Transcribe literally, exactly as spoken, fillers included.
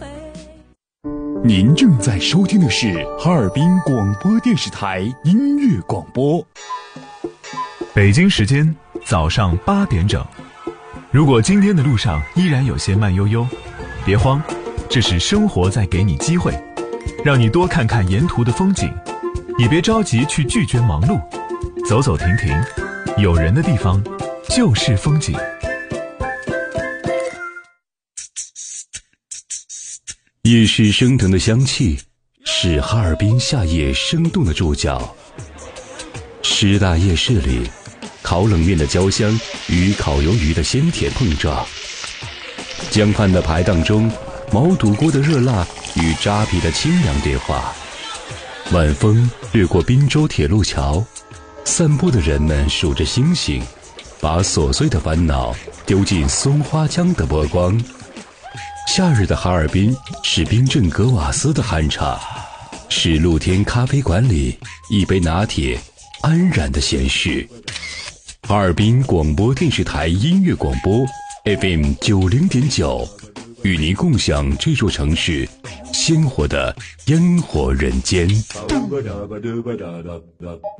您正在收听的是哈尔滨广播电视台音乐广播。 北京时间早上八点整。如果今天的路上依然有些慢悠悠，别慌，这是生活在给你机会，让你多看看沿途的风景，也别着急去拒绝忙碌，走走停停，有人的地方就是风景。 夜市升腾的香气是哈尔滨夏夜生动的注脚。师大夜市里，烤冷面的焦香与烤鱿鱼的鲜甜碰撞，江畔的排档中，毛肚锅的热辣与扎皮的清凉对话。晚风掠过滨州铁路桥，散步的人们数着星星，把琐碎的烦恼丢进松花江的波光。夏日的哈尔滨是冰镇格瓦斯的酣畅，是露天咖啡馆里一杯拿铁安然的闲适。哈尔滨广播电视台音乐广播 F M 九零点九，与您共享这座城市鲜活的烟火人间。